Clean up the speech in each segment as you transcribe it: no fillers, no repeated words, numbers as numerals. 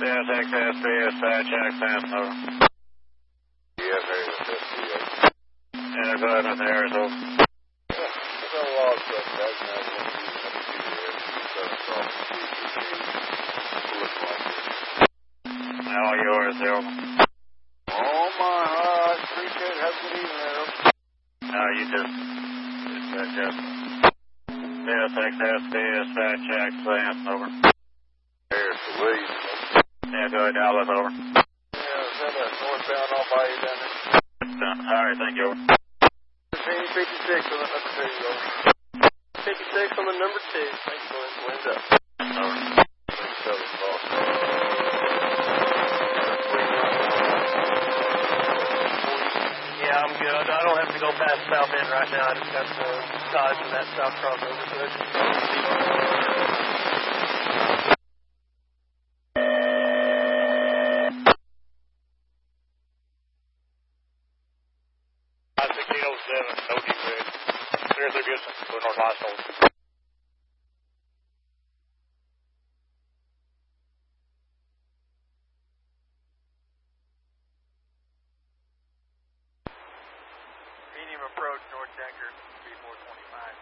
SXSB, dispatch access, over. Yes, SXSB. Yeah, go ahead with the air, so. There's a lot of stuff back now. All yours, Zero. Oh, my heart. Appreciate it. Have a good evening, Arrow. No, you just dispatch SXSB, dispatch access, over. There's the lead. Yeah, go ahead, Dallas, over. Yeah, is that a northbound off by you down there? All right, thank you, over. 56 on the number 2, over. 56 on the number 2. Thank you, boys. Wind up. Over. 37 cross. Yeah, I'm good. I don't have to go past South End right now. I just got to dodge from that south crossover. So no defect. Clear through Gibson, go north hostile. medium approach, North Denker, B425,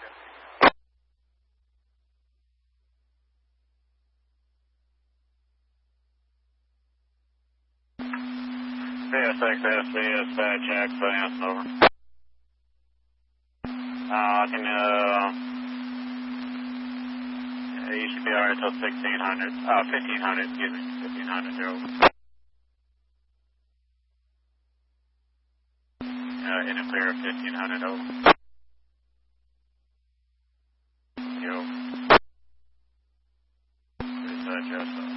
SXSB, dispatch access, over. You should be alright until 1500. 1500, excuse me. 1500, you're over. In a clear of 1500, over. You're over. Dispatch,